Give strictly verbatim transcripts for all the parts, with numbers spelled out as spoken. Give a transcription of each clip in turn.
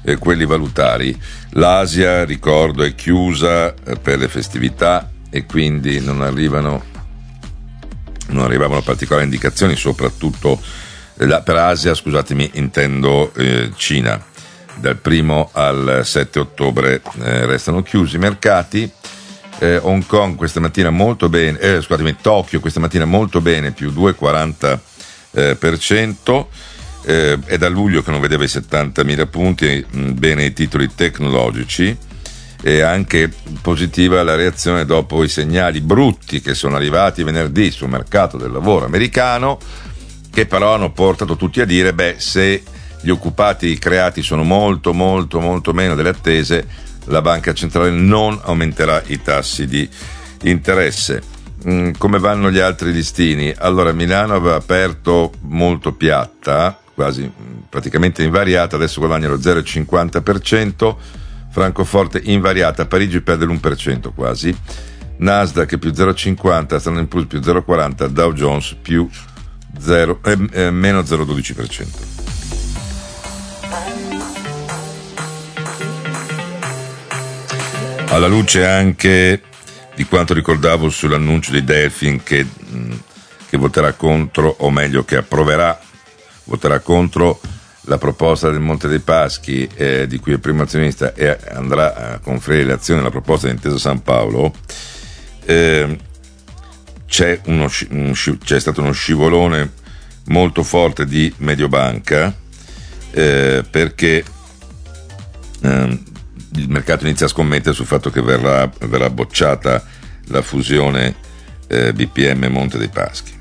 eh, quelli valutari. L'Asia, ricordo, è chiusa eh, per le festività e quindi non arrivano non arrivavano particolari indicazioni, soprattutto eh, la, per Asia, scusatemi, intendo eh, Cina. Dal primo al sette ottobre eh, restano chiusi i mercati. eh, Hong Kong questa mattina molto bene, eh, scusatemi, Tokyo questa mattina molto bene, più due virgola quaranta eh, per cento. Eh, è da luglio che non vedeva i settantamila punti, mh, bene i titoli tecnologici, e anche positiva la reazione dopo i segnali brutti che sono arrivati venerdì sul mercato del lavoro americano, che però hanno portato tutti a dire beh, se gli occupati creati sono molto molto molto meno delle attese, la banca centrale non aumenterà i tassi di interesse. Mm, come vanno gli altri listini? Allora, Milano aveva aperto molto piatta, quasi praticamente invariata, adesso guadagna lo zero virgola cinquanta per cento. Francoforte invariata, Parigi perde l'uno per cento quasi, Nasdaq più zero virgola cinquanta, Standard and Poor's più zero virgola quaranta, Dow Jones più zero, eh, eh, meno zero virgola dodici per cento. Alla luce anche di quanto ricordavo sull'annuncio di Delfin che, mh, che voterà contro, o meglio che approverà, voterà contro la proposta del Monte dei Paschi, eh, di cui è primo azionista, e andrà a conferire le azioni alla proposta di Intesa San Paolo. Eh, c'è, uno, un, c'è stato uno scivolone molto forte di Mediobanca, eh, perché eh, il mercato inizia a scommettere sul fatto che verrà, verrà bocciata la fusione eh, B P M Monte dei Paschi.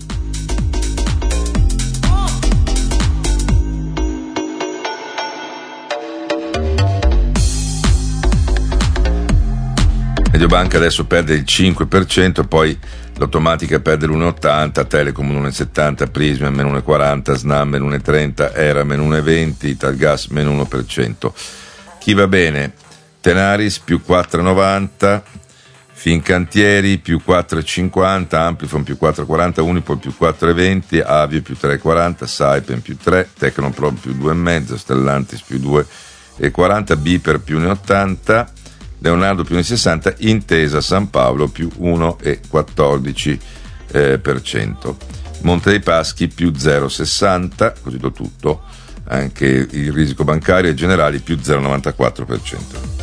Mediobanca adesso perde il cinque per cento, poi l'automatica perde l'uno virgola ottanta, Telecom l'uno virgola settanta, Prisma meno uno virgola quaranta, Snam meno uno virgola trenta, Era meno uno virgola venti, Italgas meno uno per cento. Chi va bene? Tenaris più quattro virgola novanta, Fincantieri più quattro virgola cinquanta, Amplifon più quattro virgola quaranta, Unipol più quattro virgola venti, Avio più tre virgola quaranta, Saipem più tre, Tecnoprobe più due virgola cinque, Stellantis più due virgola quaranta, Biper più uno virgola ottanta, Leonardo più uno virgola sessanta, Intesa San Paolo più uno virgola quattordici eh, per cento. Monte dei Paschi più zero virgola sessanta, così do tutto, anche il risico bancario e generali più zero virgola novantaquattro per cento.